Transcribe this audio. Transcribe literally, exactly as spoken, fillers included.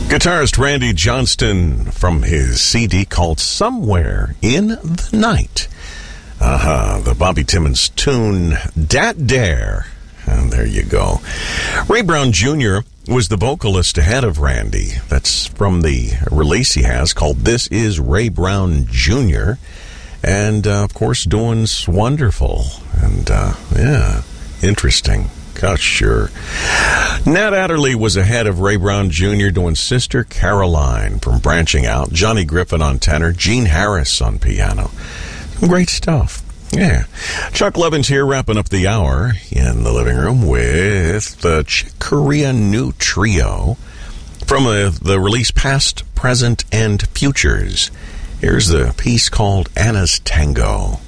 Guitarist Randy Johnston from his C D called Somewhere in the Night. Uh-huh, the Bobby Timmons tune, Dat Dare. And there you go. Ray Brown Junior was the vocalist ahead of Randy. That's from the release he has called This Is Ray Brown Junior And, uh, of course, doing wonderful. And, uh, yeah, interesting. Gosh, sure. Nat Adderley was ahead of Ray Brown Junior doing Sister Caroline from Branching Out. Johnny Griffin on tenor. Gene Harris on piano. Great stuff. Yeah. Chuck Levins here wrapping up the hour in the living room with the Chick Corea New Trio from uh, the release Past, Present, and Futures. Here's the piece called Anna's Tango.